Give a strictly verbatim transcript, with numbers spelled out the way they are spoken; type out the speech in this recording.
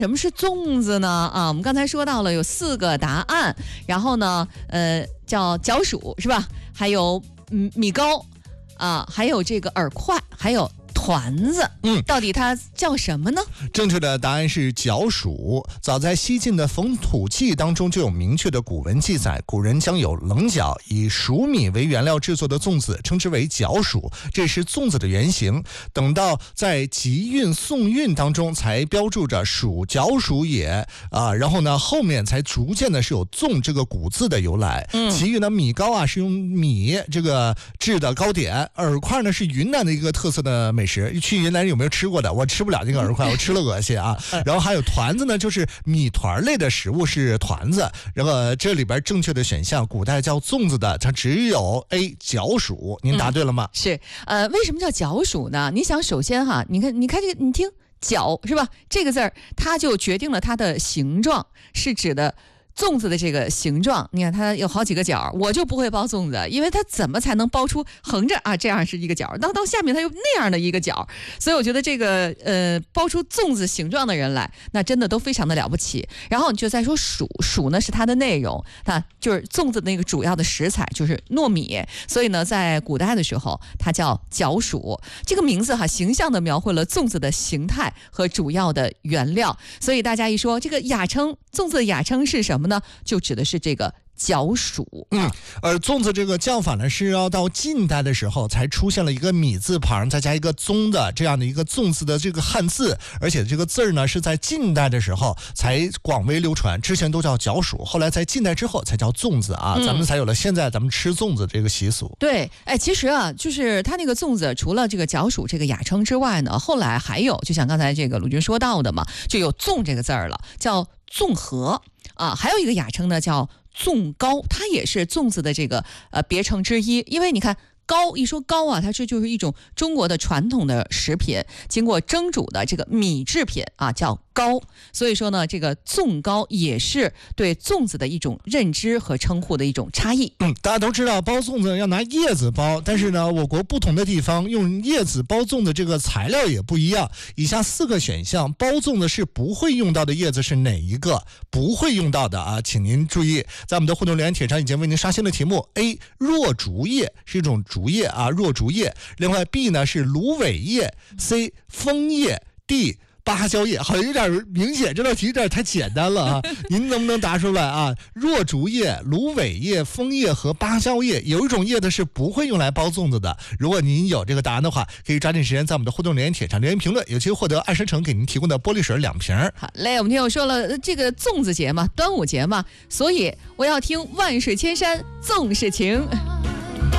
什么是粽子呢？啊，我们刚才说到了有四个答案，然后呢，呃，叫角黍是吧？还有嗯米糕啊，还有这个饵块，还有团子，嗯，到底它叫什么呢？ 正确的答案是角黍。早在西晋的缝土记当中就有明确的古文记载，古人将有棱角以黍米为原料制作的粽子称之为角黍，这是粽子的原型。等到在集运送运当中才标注着黍角黍也啊，然后呢后面才逐渐的是有粽这个古字的由来。嗯，其余呢米糕啊是用米这个制的糕点，饵块呢是云南的一个特色的美食。去云南有没有吃过的？我吃不了那个饵块，我吃了恶心啊。然后还有团子呢，就是米团类的食物是团子。然后这里边正确的选项，古代叫粽子的，它只有 A 角黍。您答对了吗？ 嗯、是，呃，为什么叫角黍呢？你想，首先哈，你看，你看这个，你听角是吧？这个字儿，它就决定了它的形状，是指的。粽子的这个形状，你看它有好几个角，我就不会包粽子，因为它怎么才能包出横着啊这样是一个角，到到下面它又那样的一个角，所以我觉得这个呃包出粽子形状的人来，那真的都非常的了不起。然后你就再说黍，黍呢是它的内容，它就是粽子那个主要的食材就是糯米，所以呢在古代的时候它叫角黍，这个名字哈形象的描绘了粽子的形态和主要的原料，所以大家一说这个雅称，粽子的雅称是什么呢？就指的是这个角黍。 嗯，而粽子这个叫法呢，是要到近代的时候才出现了一个米字旁再加一个宗的这样的一个粽子的这个汉字，而且这个字儿呢是在近代的时候才广为流传，之前都叫角黍，后来在近代之后才叫粽子啊，嗯、咱们才有了现在咱们吃粽子这个习俗。 对，哎，其实啊，就是它那个粽子除了这个角黍这个雅称之外呢，后来还有，就像刚才这个鲁军说到的嘛，就有粽这个字儿了，叫粽合。啊，还有一个雅称呢，叫粽糕，它也是粽子的这个呃别称之一。因为你看糕，一说糕啊，它这就是一种中国的传统的食品，经过蒸煮的这个米制品啊，叫糕。所以说呢，这个粽糕也是对粽子的一种认知和称呼的一种差异。 嗯，大家都知道包粽子要拿叶子包，但是呢，我国不同的地方用叶子包粽的这个材料也不一样。以下四个选项，包粽子是不会用到的叶子是哪一个？不会用到的啊，请您注意，在我们的互动留言帖上已经为您刷新了题目。A. 若竹叶是一种竹叶啊，若竹叶。另外 B 呢是芦苇叶 ，C. 枫叶 ，D.芭蕉叶，好像有点明显，这道题有点太简单了啊！您能不能答出来啊？若竹叶、芦苇叶、枫叶和芭蕉叶，有一种叶子是不会用来包粽子的。如果您有这个答案的话，可以抓紧时间在我们的互动留言帖上留言评论，有机会获得爱山城给您提供的玻璃水两瓶。 好嘞，我们听友说了，这个粽子节嘛，端午节嘛，所以我要听万水千山粽是情。